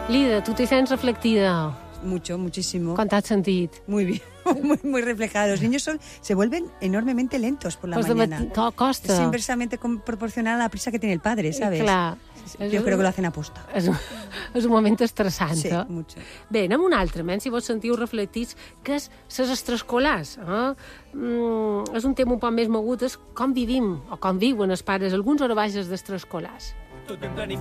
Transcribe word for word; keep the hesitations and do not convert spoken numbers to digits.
Lida, tu te sents reflectida. Mucho, muchísimo. ¿Cuánto has sentido? Muy bien, muy, muy reflejada. Los niños son, se vuelven enormemente lentos por la Pues mañana. de mat- costa. Es inversamente com- proporcional a la prisa que tiene el padre, ¿sabes? Clar. Yo creo que lo hacen a posta. És un, és un moment estressant. Sí, eh? mucho. Bé, anem a un altre, men, si vos sentiu reflectits, que és les extraescolars. Eh? Mm, és un tema un poc més mogut, és com vivim, o com viuen els pares, alguns hores baixes d'extraescolars.